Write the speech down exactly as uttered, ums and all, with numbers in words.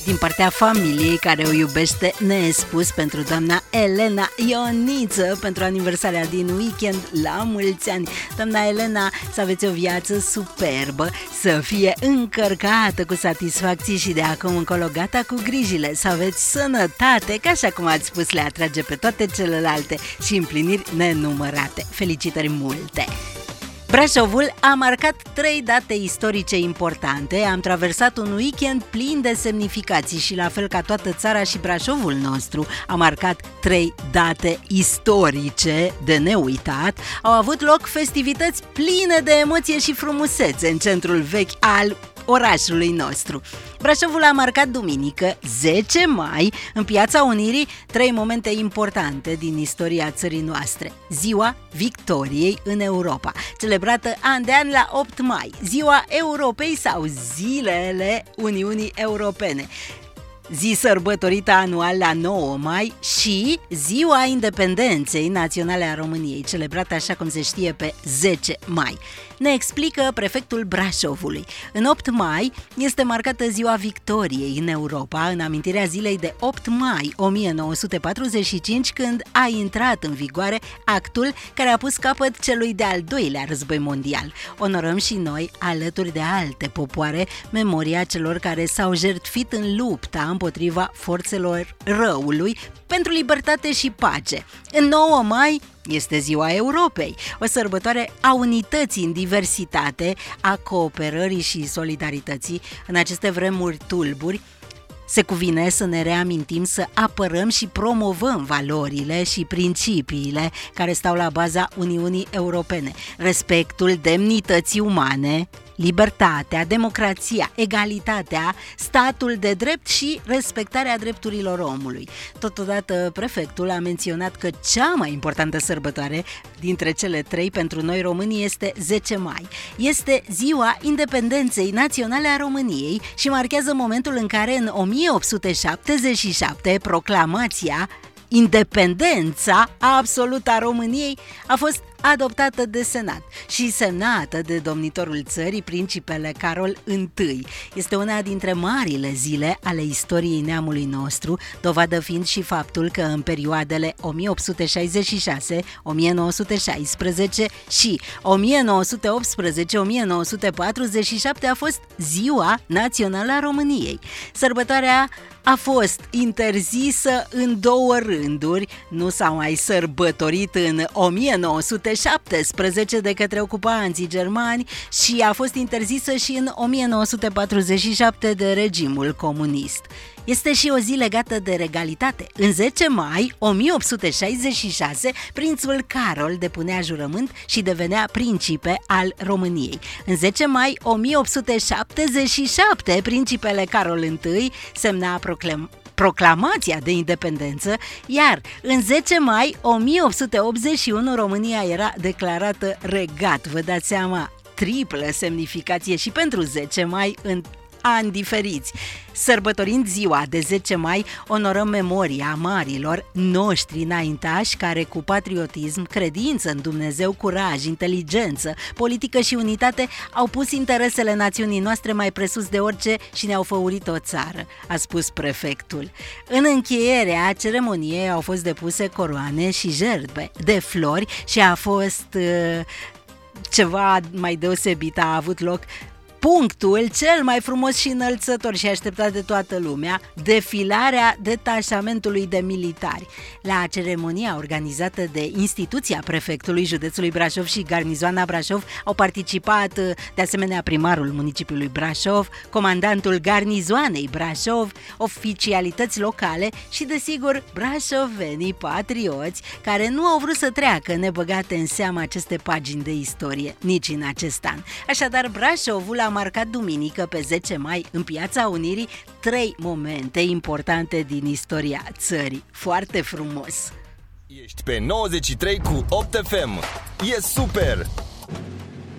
din partea familiei care o iubește nespus pentru doamna Elena Ioniță pentru aniversarea din weekend. La mulți ani, doamna Elena, să aveți o viață superbă, să fie încărcată cu satisfacții și de acum încolo gata cu grijile, să aveți sănătate, că așa cum ați spus le atrage pe toate celelalte și împliniri nenumărate. Felicitări multe! Brașovul a marcat trei date istorice importante, am traversat un weekend plin de semnificații și la fel ca toată țara și Brașovul nostru a marcat trei date istorice de neuitat. Au avut loc festivități pline de emoție și frumusețe în centrul vechi al orașului nostru. Brașovul a marcat duminică, zece mai, în Piața Unirii, trei momente importante din istoria țării noastre. Ziua Victoriei în Europa, celebrată an de an la opt mai, Ziua Europei sau Zilele Uniunii Europene, zi sărbătorită anual la nouă mai, și Ziua Independenței Naționale a României, celebrată așa cum se știe pe zece mai. Ne explică prefectul Brașovului. În opt mai este marcată Ziua Victoriei în Europa, în amintirea zilei de opt mai o mie nouă sute patruzeci și cinci, când a intrat în vigoare actul care a pus capăt celui de-al doilea război mondial. Onorăm și noi, alături de alte popoare, memoria celor care s-au jertfit în lupta împotriva forțelor răului pentru libertate și pace. În nouă mai este Ziua Europei, o sărbătoare a unității în diversitate, a cooperării și solidarității. În aceste vremuri tulburi, se cuvine să ne reamintim să apărăm și promovăm valorile și principiile care stau la baza Uniunii Europene: respectul demnității umane, libertatea, democrația, egalitatea, statul de drept și respectarea drepturilor omului. Totodată, prefectul a menționat că cea mai importantă sărbătoare dintre cele trei pentru noi românii este zece mai. Este Ziua Independenței Naționale a României și marchează momentul în care în o mie opt sute șaptezeci și șapte proclamația Independența absolută a României a fost adoptată de Senat și semnată de domnitorul țării, principele Carol I. Este una dintre marile zile ale istoriei neamului nostru, dovadă fiind și faptul că în perioadele o mie opt sute șaizeci și șase - o mie nouă sute șaisprezece și o mie nouă sute optsprezece - o mie nouă sute patruzeci și șapte a fost Ziua Națională a României. Sărbătoarea a fost interzisă în două rânduri, nu s-a mai sărbătorit în o mie nouă sute șaptesprezece de către ocupanții germani și a fost interzisă și în o mie nouă sute patruzeci și șapte de regimul comunist. Este și o zi legată de regalitate. În zece mai o mie opt sute șaizeci și șase, prințul Carol depunea jurământ și devenea principe al României. În zece mai o mie opt sute șaptezeci și șapte, principele Carol I semna proclam- proclamația de independență, iar în zece mai o mie opt sute optzeci și unu România era declarată regat. Vă dați seama, triplă semnificație și pentru zece mai în ani diferiți. Sărbătorind ziua de zece mai, onorăm memoria marilor noștri înaintași care cu patriotism, credință în Dumnezeu, curaj, inteligență, politică și unitate au pus interesele națiunii noastre mai presus de orice și ne-au făurit o țară, a spus prefectul. În încheierea ceremoniei au fost depuse coroane și jertfe de flori și a fost uh, ceva mai deosebit, a avut loc punctul cel mai frumos și înălțător și așteptat de toată lumea, defilarea detașamentului de militari. La ceremonia organizată de instituția prefectului județului Brașov și Garnizoana Brașov au participat de asemenea primarul municipiului Brașov, comandantul Garnizoanei Brașov, oficialități locale și, desigur, brașovenii patrioți care nu au vrut să treacă nebăgate în seamă aceste pagini de istorie nici în acest an. Așadar, Brașovul a marcat duminică pe zece mai în Piața Unirii trei momente importante din istoria țării. Foarte frumos! Ești pe nouăzeci și trei cu opt F M. E super!